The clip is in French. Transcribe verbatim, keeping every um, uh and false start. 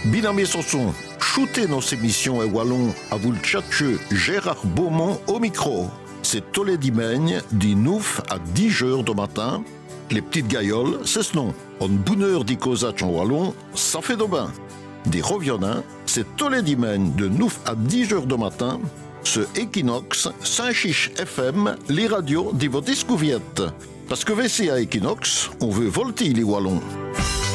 Binamé Sanson, shootez nos émissions et wallon à vous le tchatcheux Gérard Beaumont au micro. C'est tous les dimanches, du neuf à dix heures du matin. Les petites gailloles, c'est ce nom. En bonne heure d'y causer en wallon, ça fait de bain. Des reviennants, c'est tous les dimanches de neuf à dix heures du matin. Ce Equinox, Saint-Chiche F M, les radios de votre discouverte. Parce que V C à Equinox, on veut volter les wallons.